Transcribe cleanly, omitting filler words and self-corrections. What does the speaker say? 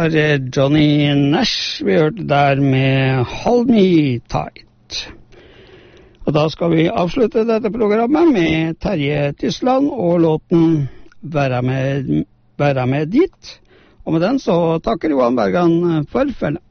Johnny Nash vi hørte der med Hold Me Tight. Og da skal vi avslutte dette programmet med Terje Tysland og låten Være med dit. Og med den så takker Johan Bergan for følget.